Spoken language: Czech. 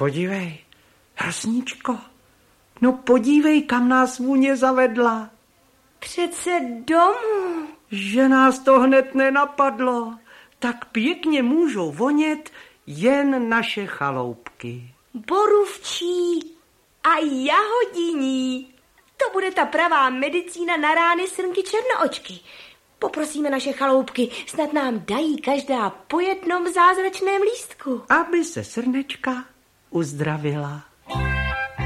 Podívej, Hrasničko, no podívej, kam nás vůně zavedla. Přece domů. Že nás to hned nenapadlo. Tak pěkně můžou vonět jen naše chaloupky. Borůvčí a jahodiní. To bude ta pravá medicína na rány srnky černoočky. Poprosíme naše chaloupky, snad nám dají každá po jednom zázračném lístku. Aby se srnečka uzdravila.